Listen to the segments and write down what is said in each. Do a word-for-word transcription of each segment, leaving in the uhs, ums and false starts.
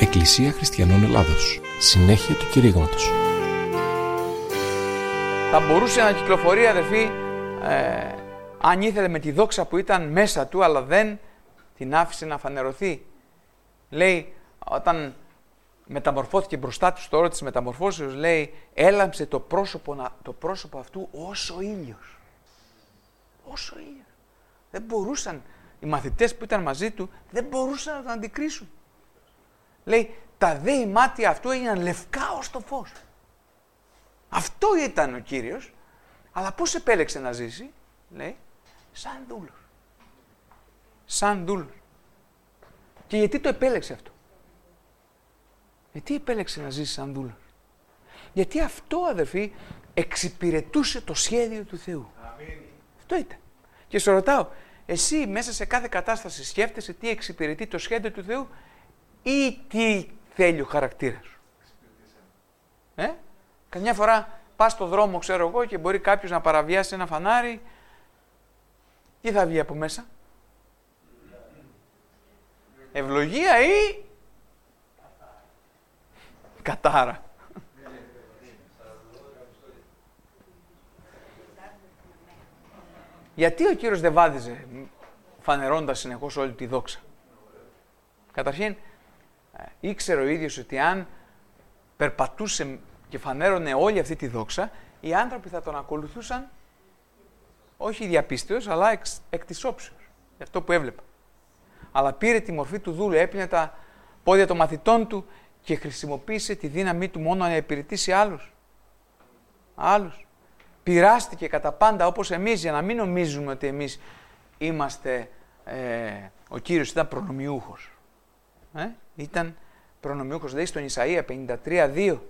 Εκκλησία Χριστιανών Ελλάδος. Συνέχεια του κηρύγματος. Θα μπορούσε να κυκλοφορεί, αδερφοί, ε, αν ήθελε, με τη δόξα που ήταν μέσα του, αλλά δεν την άφησε να φανερωθεί. Λέει, όταν μεταμορφώθηκε μπροστά του στο όρο της μεταμορφώσεως, λέει, έλαμψε το πρόσωπο, το πρόσωπο αυτού ως ο ήλιος. Ως ο ήλιος. Δεν μπορούσαν, οι μαθητές που ήταν μαζί του, δεν μπορούσαν να τον αντικρίσουν. Λέει, τα δέη μάτια αυτού έγιναν λευκά ως το φως. Αυτό ήταν ο Κύριος, αλλά πώς επέλεξε να ζήσει, λέει, σαν δούλος. Σαν δούλος. Και γιατί το επέλεξε αυτό? Γιατί επέλεξε να ζήσει σαν δούλος? Γιατί αυτό, αδερφοί, εξυπηρετούσε το σχέδιο του Θεού. Αμήν. Αυτό ήταν. Και σε ρωτάω, εσύ μέσα σε κάθε κατάσταση σκέφτεσαι τι εξυπηρετεί το σχέδιο του Θεού ή τι θέλει ο χαρακτήρας σου? Ε? Καμιά φορά πας στο δρόμο, ξέρω εγώ, και μπορεί κάποιος να παραβιάσει ένα φανάρι. Τι θα βγει από μέσα? Ευλογία ή κατάρα? Γιατί ο Κύριος δεν βάδιζε φανερώντας συνεχώς όλη τη δόξα? Καταρχήν, ήξερε ο ίδιος ότι αν περπατούσε και φανέρωνε όλη αυτή τη δόξα, οι άνθρωποι θα τον ακολουθούσαν όχι διαπίστεως, αλλά εξ, εκ της όψεως, αυτό που έβλεπα. Αλλά πήρε τη μορφή του δούλου, έπινε τα πόδια των μαθητών του και χρησιμοποίησε τη δύναμή του μόνο να υπηρετήσει άλλους. Άλλους. Πειράστηκε κατά πάντα όπως εμείς, για να μην νομίζουμε ότι εμείς είμαστε, ε, ο Κύριος ήταν προνομιούχος. Ε? Ήταν προνομιούχος, δηλαδή στον Ισαΐα πενήντα τρία δύο.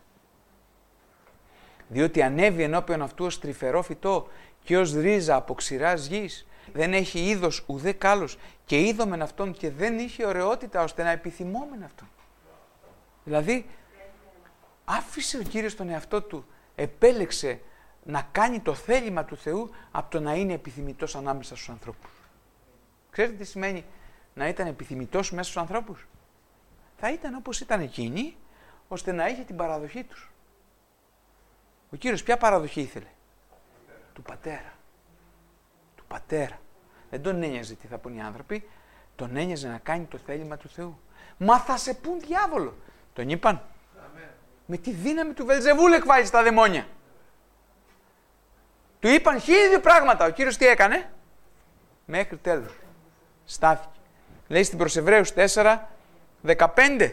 Διότι ανέβη ενώπιον αυτού ως τρυφερό φυτό και ως ρίζα από ξηράς γης. Δεν έχει είδος ουδέ κάλος και είδομεν αυτόν και δεν είχε ωραιότητα ώστε να επιθυμόμεν αυτόν. Δηλαδή, άφησε ο Κύριος τον εαυτό του, επέλεξε να κάνει το θέλημα του Θεού από το να είναι επιθυμητός ανάμεσα στους ανθρώπους. Ξέρετε τι σημαίνει να ήταν επιθυμητός μέσα στους ανθρώπους? Θα ήταν όπως ήταν εκείνοι, ώστε να είχε την παραδοχή τους. Ο Κύριος ποια παραδοχή ήθελε? Του Πατέρα. Του Πατέρα. Δεν τον ένοιαζε τι θα πούν οι άνθρωποι, τον ένοιαζε να κάνει το θέλημα του Θεού. Μα θα σε πούν διάβολο. Τον είπαν. Amen. Με τη δύναμη του Βελζεβούλ εκβάλλει τα δαιμόνια. Του είπαν χίλια δύο πράγματα. Ο Κύριος τι έκανε? Μέχρι τέλος. Στάθηκε. Λέει στην προς Εβραίους τέσσερα δεκαπέντε.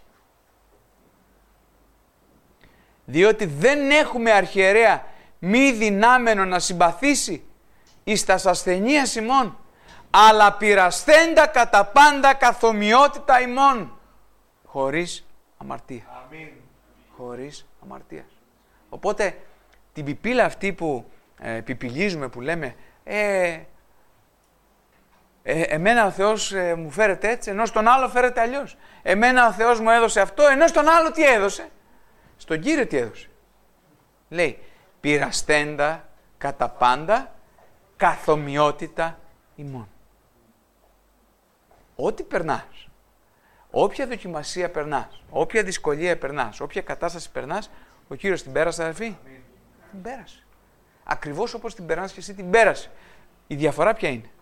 Διότι δεν έχουμε αρχιερέα μη δυνάμενο να συμπαθήσει εις τας ασθενείας ημών, αλλά πειρασθέντα κατά πάντα καθομοιότητα ημών, χωρίς αμαρτία. Αμήν. Χωρίς αμαρτία. Οπότε την πιπίλα αυτή που ε, πιπιλίζουμε, που λέμε ε, ε, εμένα ο Θεός ε, μου φέρεται έτσι, ενώ στον άλλο φέρεται αλλιώς. Εμένα ο Θεός μου έδωσε αυτό, ενώ στον άλλο τι έδωσε? Στον Κύριο τι έδωσε? Λέει, πειρασθέντα κατά πάντα καθομοιότητα ημών. Ό,τι περνάς, όποια δοκιμασία περνάς, όποια δυσκολία περνάς, όποια κατάσταση περνάς, ο Κύριος την πέρασε, αδελφοί. Την πέρασε. Ακριβώς όπως την περνάς και εσύ την πέρασε. Η διαφορά ποια είναι?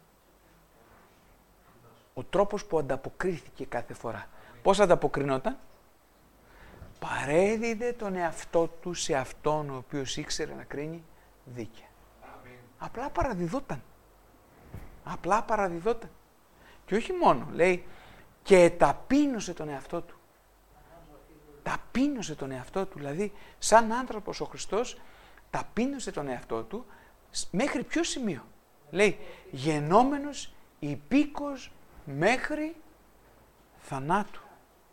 Ο τρόπος που ανταποκρίθηκε κάθε φορά. Πώς ανταποκρινόταν? Παρέδιδε τον εαυτό του σε αυτόν ο οποίος ήξερε να κρίνει δίκαια. Αμήν. Απλά παραδιδόταν. Απλά παραδιδόταν. Και όχι μόνο, λέει, και ταπείνωσε τον εαυτό του. Ταπείνωσε τον εαυτό του, δηλαδή σαν άνθρωπος ο Χριστός ταπείνωσε τον εαυτό του μέχρι ποιο σημείο? Λέει, γενόμενος υπήκος μέχρι θανάτου.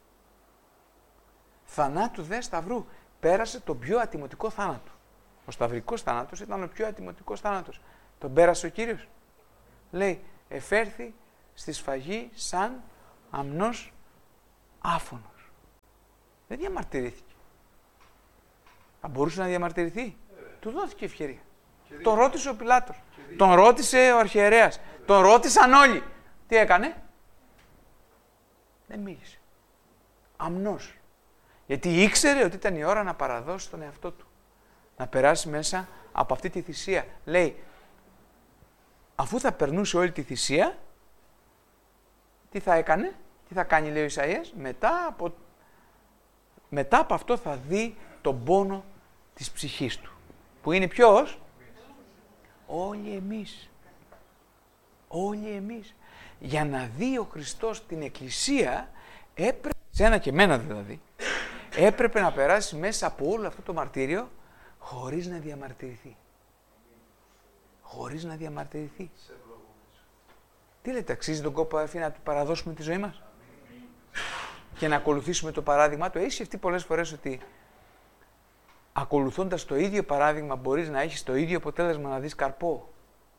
Θανάτου δε σταυρού. Πέρασε τον πιο ατιμωτικό θάνατο. Ο σταυρικός θάνατος ήταν ο πιο ατιμωτικός θάνατος. Τον πέρασε ο Κύριος. Λέει, εφέρθη στη σφαγή σαν αμνός άφωνος. Δεν διαμαρτυρήθηκε. Θα μπορούσε να διαμαρτυρηθεί. Ε, Του δόθηκε ευκαιρία. Τον ρώτησε ο Πιλάτος. Τον ρώτησε ο αρχιερέας. Τον ρώτησαν όλοι. Τι έκανε? Δεν μίλησε. αμνός. Γιατί ήξερε ότι ήταν η ώρα να παραδώσει τον εαυτό του. Να περάσει μέσα από αυτή τη θυσία. Λέει, αφού θα περνούσε όλη τη θυσία, τι θα έκανε, τι θα κάνει, λέει ο Ισαΐας, μετά από, μετά από αυτό θα δει τον πόνο της ψυχής του. Που είναι ποιος? Όλοι εμείς. Όλοι εμείς. Για να δει ο Χριστός την Εκκλησία, έπρεπε, σένα και μένα δηλαδή, έπρεπε να περάσει μέσα από όλο αυτό το μαρτύριο χωρίς να διαμαρτυρηθεί. Χωρίς να διαμαρτυρηθεί. Τι λέτε, αξίζει τον κόπο, αδερφοί, να του παραδώσουμε τη ζωή μας και να ακολουθήσουμε το παράδειγμα του? Έχεις σκεφτεί πολλές φορές ότι ακολουθώντας το ίδιο παράδειγμα μπορείς να έχεις το ίδιο αποτέλεσμα, να δεις καρπό?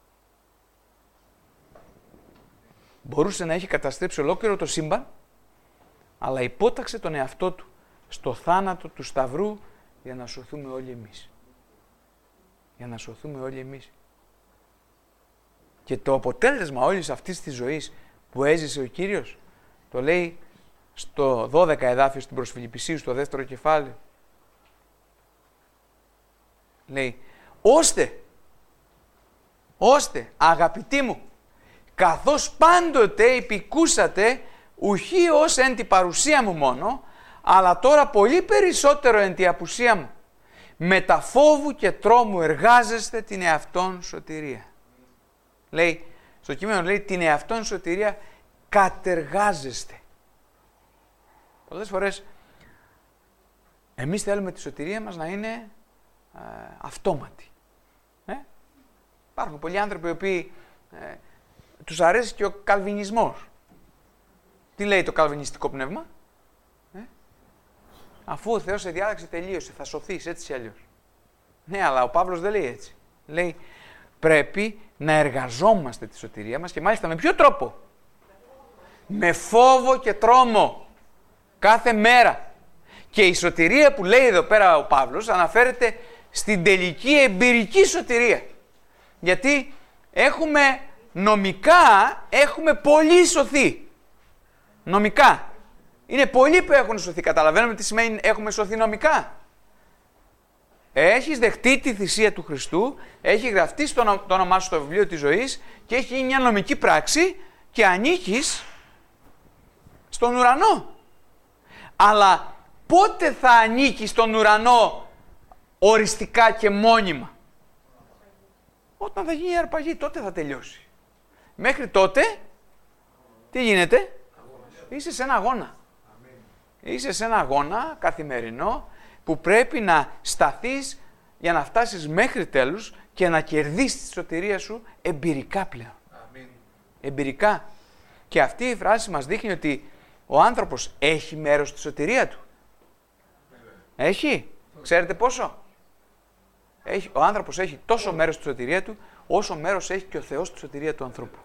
Μπορούσε να έχει καταστρέψει ολόκληρο το σύμπαν, αλλά υπόταξε τον εαυτό του στο θάνατο του Σταυρού για να σωθούμε όλοι εμείς. Για να σωθούμε όλοι εμείς. Και το αποτέλεσμα όλης αυτής της ζωής που έζησε ο Κύριος, το λέει στο δώδεκα εδάφιο στην προς Φιλιππισίους, στο δεύτερο κεφάλαιο. Λέει, ώστε, ώστε αγαπητοί μου, καθώς πάντοτε υπηκούσατε, ουχή ως εν τη παρουσία μου μόνο, αλλά τώρα πολύ περισσότερο εν τη απουσία μου, με τα φόβου και τρόμου εργάζεστε την εαυτόν σωτηρία. Λέει, στο κείμενο λέει την εαυτόν σωτηρία κατεργάζεστε. Πολλές φορές εμείς θέλουμε τη σωτηρία μας να είναι ε, αυτόματη. Ε? Υπάρχουν πολλοί άνθρωποι οι οποίοι ε, τους αρέσει και ο καλβινισμός. Τι λέει το καλβινιστικό πνεύμα? Ε? Αφού ο Θεός σε διάλεξε, τελείωσε, θα σωθείς έτσι ή αλλιώς. Ναι, αλλά ο Παύλος δεν λέει έτσι. Λέει, πρέπει να εργαζόμαστε τη σωτηρία μας και μάλιστα με ποιο τρόπο? Με φόβο και τρόμο. Κάθε μέρα. Και η σωτηρία που λέει εδώ πέρα ο Παύλος αναφέρεται στην τελική εμπειρική σωτηρία. Γιατί έχουμε νομικά, έχουμε πολλοί σωθεί. Νομικά. Είναι πολλοί που έχουν σωθεί. Καταλαβαίνουμε τι σημαίνει έχουμε σωθεί νομικά? Έχεις δεχτεί τη θυσία του Χριστού, έχει γραφτεί στο το όνομά σου στο βιβλίο της ζωής και έχει γίνει μια νομική πράξη και ανήκεις στον ουρανό. Αλλά πότε θα ανήκεις στον ουρανό οριστικά και μόνιμα? Όταν θα γίνει η αρπαγή, τότε θα τελειώσει. Μέχρι τότε, τι γίνεται? Είσαι σε ένα αγώνα. Είσαι σε ένα αγώνα καθημερινό που πρέπει να σταθείς για να φτάσεις μέχρι τέλους και να κερδίσεις τη σωτηρία σου εμπειρικά πλέον. Αμήν. Εμπειρικά. Και αυτή η φράση μας δείχνει ότι ο άνθρωπος έχει μέρος στη σωτηρία του. Έχει. Ξέρετε πόσο? Έχει. Ο άνθρωπος έχει τόσο μέρος στη σωτηρία του, όσο μέρος έχει και ο Θεός στη σωτηρία του ανθρώπου.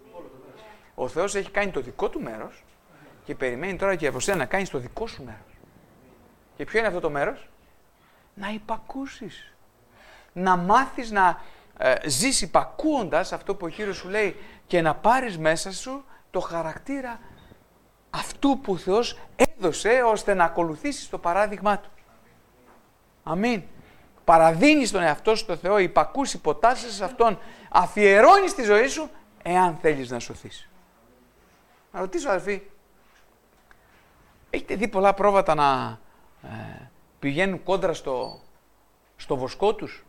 Ο Θεός έχει κάνει το δικό του μέρος και περιμένει τώρα και από σένα να κάνεις το δικό σου μέρος. Και ποιο είναι αυτό το μέρος? Να υπακούσεις. Να μάθεις να ε, ζεις υπακούοντας αυτό που ο Κύριος σου λέει και να πάρεις μέσα σου το χαρακτήρα αυτού που ο Θεός έδωσε ώστε να ακολουθήσεις το παράδειγμά Του. Αμήν. Παραδίνεις τον εαυτό σου στο Θεό, υπακούς, υποτάσσεσαι σε Αυτόν, αφιερώνεις τη ζωή σου εάν θέλεις να σωθείς. Να ρωτήσω αδελφοί, έχετε δει πολλά πρόβατα να ε, πηγαίνουν κόντρα στο, στο βοσκό τους?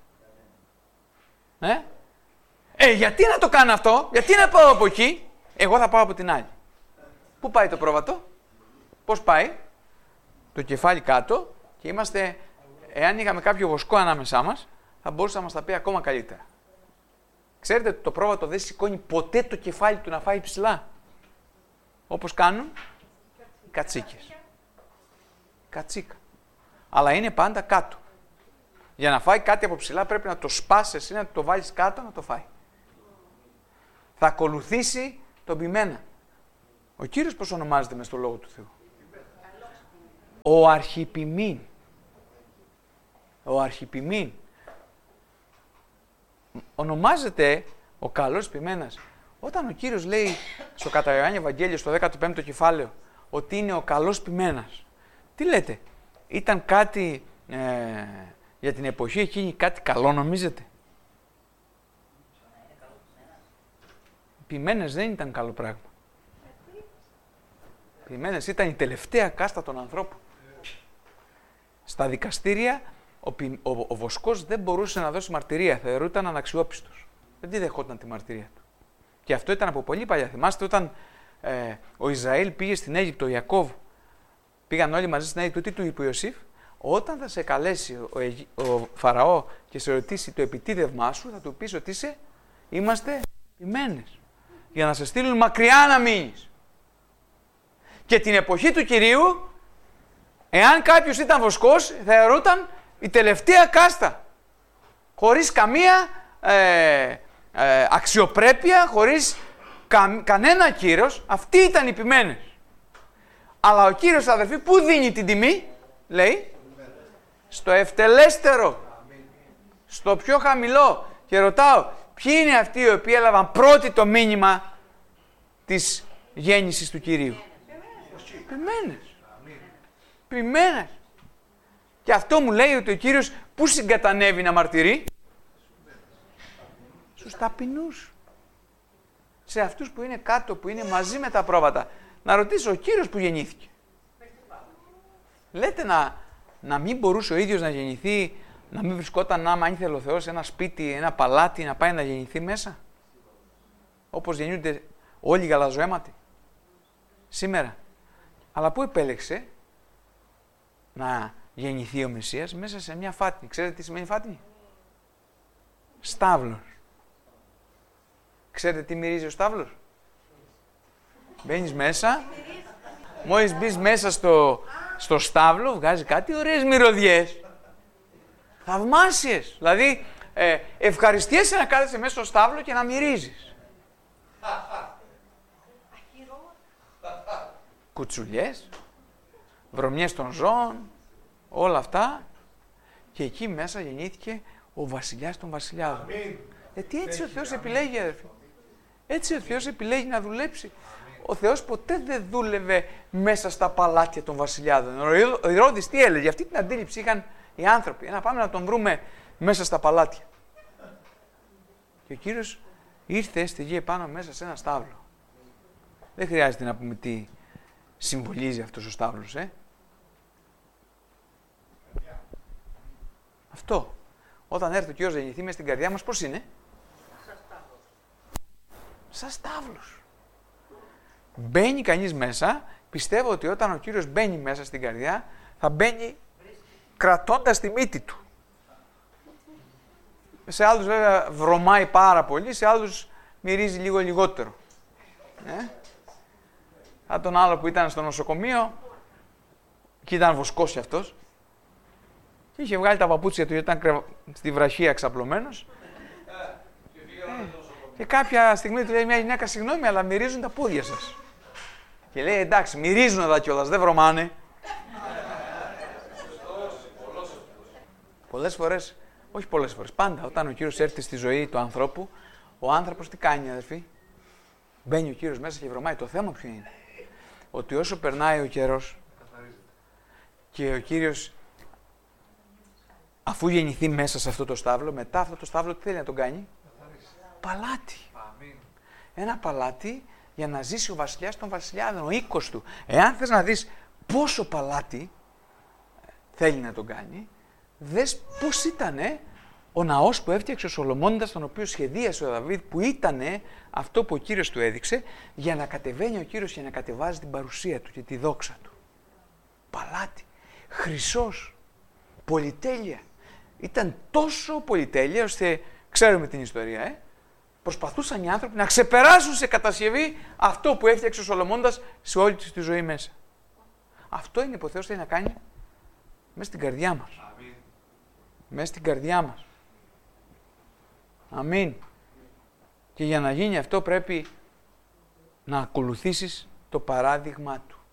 Ε? ε, γιατί να το κάνω αυτό, γιατί να πάω από εκεί, εγώ θα πάω από την άλλη. Πού πάει το πρόβατο? Πώς πάει? Το κεφάλι κάτω και είμαστε, εάν είχαμε κάποιο βοσκό ανάμεσά μας, θα μπορούσε να μας τα πει ακόμα καλύτερα. Ξέρετε ότι το πρόβατο δεν σηκώνει ποτέ το κεφάλι του να φάει ψηλά. Όπως κάνουν οι κατσίκες. Κατσίκα. Αλλά είναι πάντα κάτω. Για να φάει κάτι από ψηλά πρέπει να το σπάσεις εσύ, να το βάλεις κάτω να το φάει. Θα ακολουθήσει τον ποιμένα. Ο Κύριος πώς ονομάζεται μες στο Λόγο του Θεού? Ο αρχιποιμήν. Ο αρχιποιμήν. Ονομάζεται ο καλός ποιμένας. Όταν ο Κύριος λέει στο κατά Ιωάννη Ευαγγέλιο στο δέκατο πέμπτο κεφάλαιο ότι είναι ο καλός ποιμένας, Τι λέτε, ήταν κάτι ε, για την εποχή εκείνη κάτι καλό νομίζετε? Ποιμένες δεν ήταν καλό πράγμα. Ποιμένες ήταν η τελευταία κάστα των ανθρώπων. Στα δικαστήρια ο, ο, ο βοσκός δεν μπορούσε να δώσει μαρτυρία, θεωρούταν αναξιόπιστος. Δεν τη δεχόταν τη μαρτυρία του. Και αυτό ήταν από πολύ παλιά. Θυμάστε όταν ε, ο Ισραήλ πήγε στην Αίγυπτο, ο Ιακώβ, πήγαν όλοι μαζί στην Αίγυπτο, τι του είπε ο Ιωσήφ? Όταν θα σε καλέσει ο, ο, ο Φαραώ και σε ρωτήσει το επιτίδευμά σου, θα του πεις ότι είσαι, είμαστε ποιμένες. Για να σε στείλουν μακριά να μείνεις. Και την εποχή του Κυρίου, εάν κάποιος ήταν βοσκός, θεωρούταν η τελευταία κάστα. Χωρίς καμία ε, ε, αξιοπρέπεια, χωρίς κα, κανένα κύρος. Αυτοί ήταν οι ποιμένες. Αλλά ο Κύριος, αδερφοί, πού δίνει την τιμή? Λέει, στο ευτελέστερο, στο πιο χαμηλό. Και ρωτάω, ποιοι είναι αυτοί οι οποίοι έλαβαν πρώτοι το μήνυμα της γέννησης του Κυρίου? Ποιμένες. Ποιμένες. Και αυτό μου λέει ότι ο Κύριος πού συγκατανεύει να μαρτυρεί? Στους ταπεινούς. Σε αυτούς που είναι κάτω, που είναι μαζί με τα πρόβατα. Να ρωτήσω, ο Κύριος που γεννήθηκε. Λέτε να, να μην μπορούσε ο ίδιος να γεννηθεί, να μην βρισκόταν, άμα ήθελε ο Θεός, ένα σπίτι, ένα παλάτι, να πάει να γεννηθεί μέσα? Όπως γεννιούνται όλοι οι γαλαζοαίματοι σήμερα. Αλλά πού επέλεξε να γεννηθεί ο Μεσσίας? Μέσα σε μια φάτνη. Ξέρετε τι σημαίνει φάτνη? Στάβλος. Ξέρετε τι μυρίζει ο στάβλος? Μπαίνεις μέσα, μόλις μπεις μέσα στο, στο στάβλο, βγάζει κάτι ωραίες μυρωδιές. Θαυμάσιες. Δηλαδή, ε, ευχαριστιέσαι να κάθεσαι μέσα στο στάβλο και να μυρίζεις. Κουτσουλιές, βρωμιές των ζώων, όλα αυτά. Και εκεί μέσα γεννήθηκε ο βασιλιάς των βασιλιάδων. Γιατί έτσι ο Θεός επιλέγει, αδερφοί. Έτσι ο Θεός επιλέγει να δουλέψει. Ο Θεός ποτέ δεν δούλευε μέσα στα παλάτια των βασιλιάδων. Ο Ηρώδης τι έλεγε? Αυτή την αντίληψη είχαν οι άνθρωποι. Να πάμε να τον βρούμε μέσα στα παλάτια. Και ο Κύριος ήρθε στη γη επάνω μέσα σε ένα στάβλο. Δεν χρειάζεται να πούμε τι συμβολίζει αυτός ο στάβλος, ε. Αυτό. Όταν έρθει ο Κύριος να γεννηθεί μες στην καρδιά μας, πώς είναι? Σαν στάβλος. Μπαίνει κανείς μέσα, πιστεύω ότι όταν ο Κύριος μπαίνει μέσα στην καρδιά, θα μπαίνει κρατώντας τη μύτη του. Σε άλλους βέβαια βρωμάει πάρα πολύ, σε άλλους μυρίζει λίγο λιγότερο. Ε? Αν τον άλλο που ήταν στο νοσοκομείο, και ήταν βοσκός αυτός, και είχε βγάλει τα παπούτσια του, γιατί ήταν στη βραχία ξαπλωμένος. Ε, και κάποια στιγμή του λέει μια γυναίκα, συγγνώμη, αλλά μυρίζουν τα πόδια σας. Και λέει, εντάξει, μυρίζουν εδώ κιόλας, δεν βρωμάνε. Πολλές φορές, όχι πολλές φορές, πάντα όταν ο Κύριος έρθει στη ζωή του ανθρώπου, ο άνθρωπος τι κάνει, αδερφοί? Μπαίνει ο Κύριος μέσα και βρωμάει. Το θέμα ποιο είναι? Ότι όσο περνάει ο καιρός και ο Κύριος, αφού γεννηθεί μέσα σε αυτό το στάβλο, μετά αυτό το στάβλο τι θέλει να τον κάνει? Παλάτι. Αμήν. Ένα παλάτι για να ζήσει ο βασιλιάς των βασιλιάδων, ο οίκος του. Εάν θες να δεις πόσο παλάτι θέλει να τον κάνει, δες πώς ήτανε ο ναός που έφτιαξε ο Σολομώντας, τον οποίο σχεδίασε ο Δαβίδ, που ήτανε αυτό που ο Κύριος του έδειξε, για να κατεβαίνει ο Κύριος και να κατεβάζει την παρουσία του και τη δόξα του. Παλάτι, χρυσός, πολυτέλεια. Ήταν τόσο πολυτέλεια, ώστε, ξέρουμε την ιστορία, ε, προσπαθούσαν οι άνθρωποι να ξεπεράσουν σε κατασκευή αυτό που έφτιαξε ο Σολομώντας σε όλη τη ζωή μέσα. Αυτό είναι που ο Θεός θέλει να κάνει μέσα στην καρδιά μας. Αμήν. Μέσα στην καρδιά μας. Αμήν. Και για να γίνει αυτό πρέπει να ακολουθήσεις το παράδειγμα του.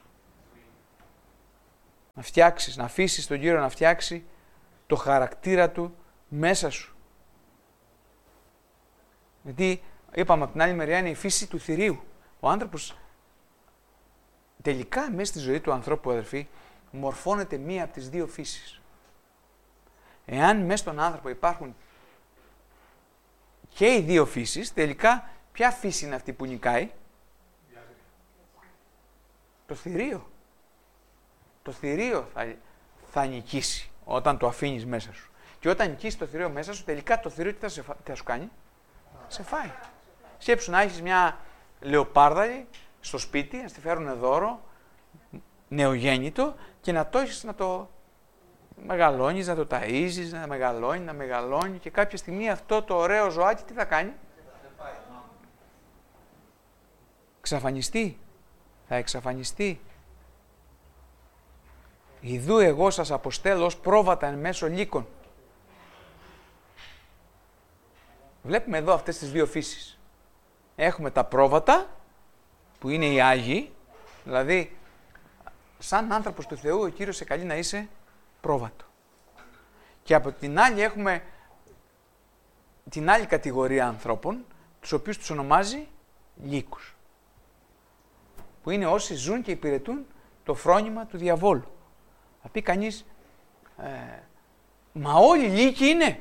Να φτιάξεις, να αφήσεις τον Κύριο να φτιάξει το χαρακτήρα του μέσα σου. Γιατί είπαμε από την άλλη μεριά είναι η φύση του θηρίου. Ο άνθρωπος τελικά μέσα στη ζωή του ανθρώπου, αδερφοί, μορφώνεται μία από τις δύο φύσεις. Εάν μέσα στον άνθρωπο υπάρχουν και οι δύο φύσεις, τελικά ποια φύση είναι αυτή που νικάει? Το θηρίο. Το θηρίο θα, θα νικήσει όταν το αφήνεις μέσα σου. Και όταν νικήσει το θηρίο μέσα σου, τελικά το θηρίο τι θα, σε, τι θα σου κάνει? Σε φάει. Σκέψου να έχεις μια λεοπάρδα στο σπίτι, να στη φέρουν δώρο, νεογέννητο, και να το έχεις να το μεγαλώνεις, να το ταΐζεις, να μεγαλώνει, να μεγαλώνει, και κάποια στιγμή αυτό το ωραίο ζωάκι τι θα κάνει? Εξαφανιστεί. Θα εξαφανιστεί. Ιδού εγώ σας αποστέλω ως πρόβατα εν μέσω λύκων. Βλέπουμε εδώ αυτές τις δύο φύσεις. Έχουμε τα πρόβατα, που είναι οι Άγιοι, δηλαδή σαν άνθρωπος του Θεού ο Κύριος σε καλεί να είσαι πρόβατο. Και από την άλλη έχουμε την άλλη κατηγορία ανθρώπων, τους οποίους τους ονομάζει λύκους. Που είναι όσοι ζουν και υπηρετούν το φρόνημα του διαβόλου. Θα πει κανείς, ε, μα όλοι λύκοι είναι.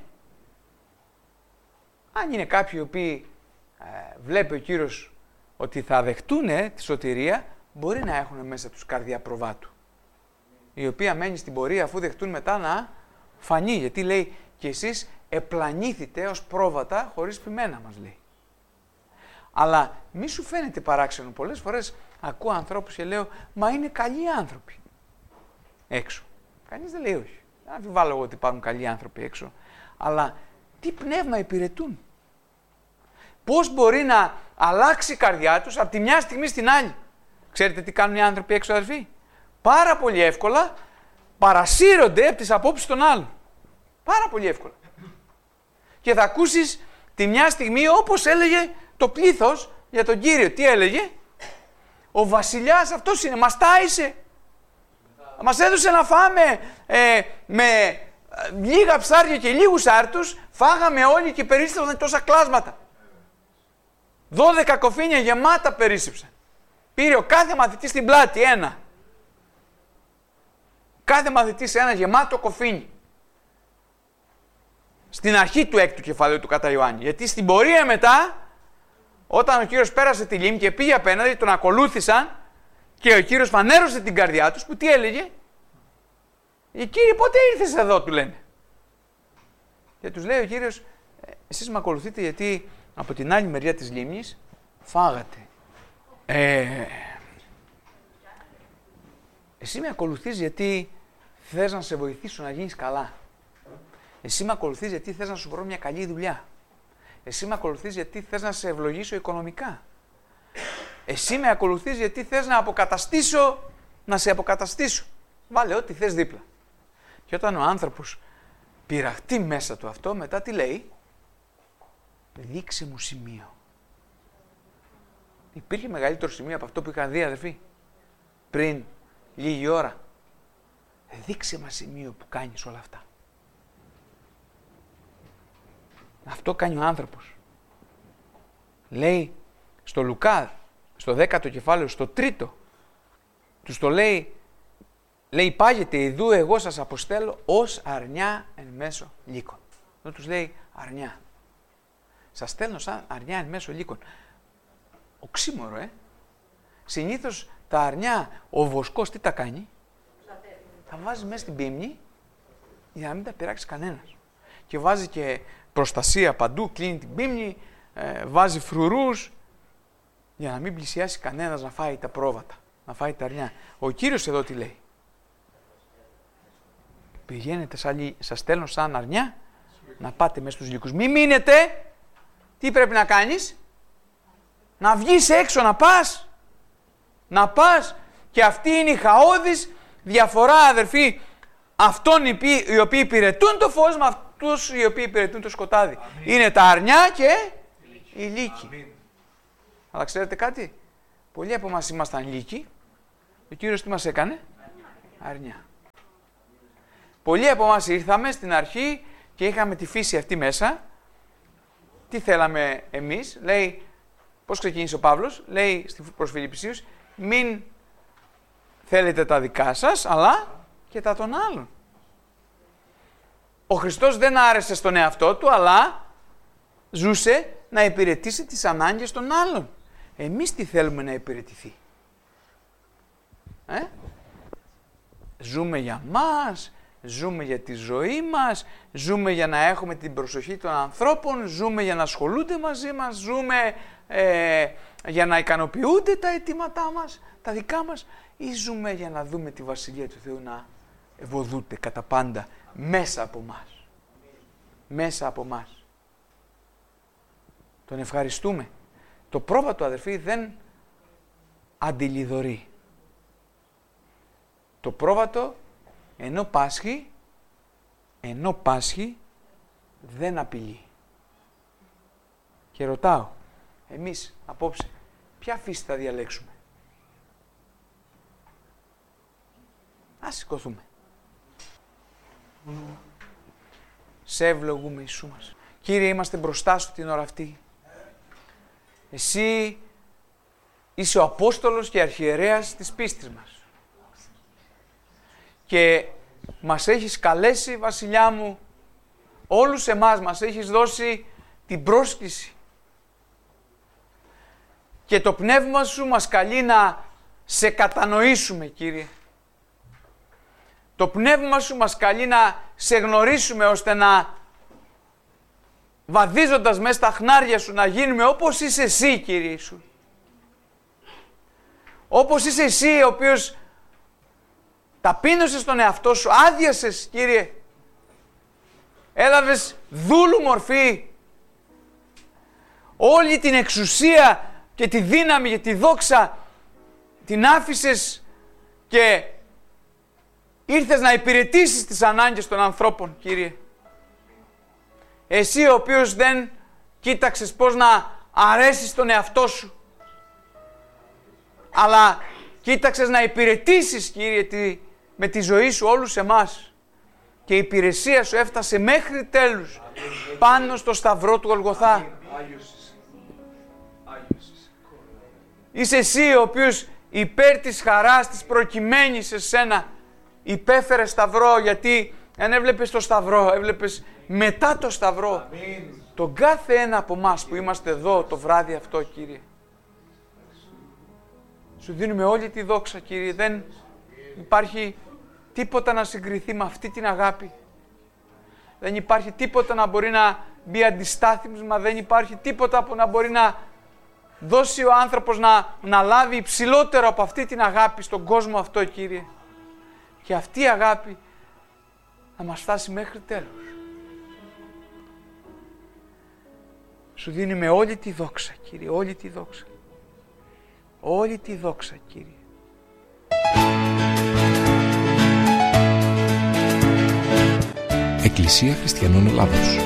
Αν είναι κάποιοι οι οποίοι ε, βλέπει ο Κύριος ότι θα δεχτούν ε, τη σωτηρία, μπορεί να έχουν μέσα τους καρδιά προβάτου, η οποία μένει στην πορεία αφού δεχτούν μετά να φανεί. Γιατί λέει, και εσείς επλανήθητε ως πρόβατα χωρίς ποιμένα, μας λέει. Αλλά μη σου φαίνεται παράξενο. Πολλές φορές ακούω ανθρώπους και λέω, μα είναι καλοί άνθρωποι έξω. Κανείς δεν λέει όχι. Δεν αμφιβάλλω εγώ ότι υπάρχουν καλοί άνθρωποι έξω. Αλλά τι πνεύμα υπηρετούν? Πώς μπορεί να αλλάξει η καρδιά τους από τη μια στιγμή στην άλλη? Ξέρετε τι κάνουν οι άνθρωποι έξω, αδερφοί? Πάρα πολύ εύκολα παρασύρονται από τις απόψεις των άλλων. Πάρα πολύ εύκολα. Και θα ακούσεις τη μια στιγμή, όπως έλεγε το πλήθος για τον Κύριο. Τι έλεγε? Ο βασιλιάς αυτός είναι, μας τάισε. Μας έδωσε να φάμε ε, με ε, λίγα ψάρια και λίγους άρτους, φάγαμε όλοι και περίσσεψαν τόσα κλάσματα. Δώδεκα κοφίνια γεμάτα περίσσεψαν. Πήρε ο κάθε μαθητής στην πλάτη ένα. Κάθε μαθητής ένα γεμάτο κοφίνι. Στην αρχή του έκτου κεφαλαίου του κατά Ιωάννη. Γιατί στην πορεία μετά, όταν ο Κύριος πέρασε τη λίμνη και πήγε απέναντι, τον ακολούθησαν και ο Κύριος φανέρωσε την καρδιά τους, που τι έλεγε? «Ε, Κύριε, πότε ήρθες εδώ?» του λένε. Και τους λέει ο Κύριος, εσείς με ακολουθείτε γιατί από την άλλη μεριά της λίμνης φάγατε. Ε, εσύ με ακολουθείς γιατί θες να σε βοηθήσω να γίνεις καλά. Εσύ με ακολουθείς γιατί θες να σου βρω μια καλή δουλειά. Εσύ με ακολουθείς γιατί θες να σε ευλογήσω οικονομικά. Εσύ με ακολουθείς γιατί θες να αποκαταστήσω, να σε αποκαταστήσω. Βάλε ό,τι θες δίπλα. Και όταν ο άνθρωπος πειραχτεί μέσα του αυτό, μετά τι λέει? Δείξε μου σημείο. Υπήρχε μεγαλύτερο σημείο από αυτό που είχαν δει, αδερφοί, πριν λίγη ώρα? Δείξε μας σημείο που κάνεις όλα αυτά. Αυτό κάνει ο άνθρωπος. Λέει στο Λουκά, στο δέκατο κεφάλαιο, στο τρίτο, τους το λέει, λέει πάγεται ιδού εγώ σας αποστέλω ως αρνιά εν μέσω λύκων. Εδώ τους λέει αρνιά. Σας στέλνω σαν αρνιά εν μέσω λύκων. Οξύμορο, ε. Συνήθως τα αρνιά, ο βοσκός τι τα κάνει? Τα βάζει μέσα στην πίμνη για να μην τα πειράξει κανένας. Και βάζει και προστασία παντού, κλείνει την πίμνη, ε, βάζει φρουρούς για να μην πλησιάσει κανένας να φάει τα πρόβατα, να φάει τα αρνιά. Ο Κύριος εδώ τι λέει? Πηγαίνετε, σαν, σας στέλνω σαν αρνιά να πάτε μέσα στους λύκους. Μη μείνετε. Τι πρέπει να κάνεις? Να βγεις έξω, να πας. Να πας. Και αυτή είναι η χαόδης διαφορά, αδερφοί, αυτών οι οποίοι, οι οποίοι υπηρετούν το φως με αυτούς οι οποίοι υπηρετούν το σκοτάδι. Αμήν. Είναι τα αρνιά και οι λύκοι. Αλλά ξέρετε κάτι? Πολλοί από εμάς ήμασταν λύκοι. Ο Κύριος τι μας έκανε? Αρνιά. Πολλοί από εμάς ήρθαμε στην αρχή και είχαμε τη φύση αυτή μέσα. Τι θέλαμε εμείς? Λέει, πώς ξεκίνησε ο Παύλος? Λέει προς Φιλιππισίους, μην θέλετε τα δικά σας, αλλά και τα των άλλων. Ο Χριστός δεν άρεσε στον εαυτό του, αλλά ζούσε να υπηρετήσει τις ανάγκες των άλλων. Εμείς τι θέλουμε να υπηρετηθεί? Ε? Ζούμε για μας, ζούμε για τη ζωή μας, ζούμε για να έχουμε την προσοχή των ανθρώπων, ζούμε για να ασχολούνται μαζί μας, ζούμε ε, για να ικανοποιούνται τα αιτήματά μας, τα δικά μας, ή ζούμε για να δούμε τη Βασιλεία του Θεού να ευωδούται κατά πάντα μέσα από μας. Μέσα από μας. Τον ευχαριστούμε. Το πρόβατο, αδερφοί, δεν αντιλιδωρεί. Το πρόβατο, ενώ πάσχει, ενώ πάσχει, δεν απειλεί. Και ρωτάω, εμείς απόψε, ποια φύση θα διαλέξουμε? Ας σηκωθούμε. Σε ευλογούμε, Ιησού μας. Κύριε, είμαστε μπροστά σου την ώρα αυτή. Εσύ είσαι ο Απόστολος και Αρχιερέας της πίστης μας. Και μας έχεις καλέσει, Βασιλιά μου, όλους εμάς μας έχεις δώσει την πρόσκληση. Και το πνεύμα σου μας καλεί να σε κατανοήσουμε, Κύριε. Το πνεύμα σου μας καλεί να σε γνωρίσουμε, ώστε να, βαδίζοντας μέσα στα χνάρια σου, να γίνουμε όπως είσαι εσύ, Κύριε Ιησού. Όπως είσαι εσύ, ο οποίος ταπείνωσες τον εαυτό σου, άδειασες, Κύριε. Έλαβες δούλου μορφή. Όλη την εξουσία και τη δύναμη και τη δόξα την άφησες και ήρθες να υπηρετήσεις τις ανάγκες των ανθρώπων, Κύριε. Εσύ ο οποίος δεν κοίταξες πώς να αρέσεις τον εαυτό σου, αλλά κοίταξες να υπηρετήσεις, Κύριε, τη, με τη ζωή σου όλους εμάς. Και η υπηρεσία σου έφτασε μέχρι τέλους, πάνω στο σταυρό του Γολγοθά. Είσαι εσύ ο οποίος υπέρ της χαράς της προκειμένης σε σένα υπέφερε σταυρό, γιατί αν έβλεπες το σταυρό, έβλεπες μετά το σταυρό τον κάθε ένα από εμάς που είμαστε εδώ το βράδυ αυτό, Κύριε. Σου δίνουμε όλη τη δόξα, Κύριε. Δεν υπάρχει τίποτα να συγκριθεί με αυτή την αγάπη. Δεν υπάρχει τίποτα να μπορεί να μπει αντιστάθμισμα, δεν υπάρχει τίποτα που να μπορεί να δώσει ο άνθρωπος να, να λάβει υψηλότερο από αυτή την αγάπη στον κόσμο αυτό, Κύριε. Και αυτή η αγάπη να μας φτάσει μέχρι τέλος. Σου δίνουμε όλη τη δόξα, Κύριε, όλη τη δόξα. Όλη τη δόξα, Κύριε. Εκκλησία Χριστιανών Ελλάδος.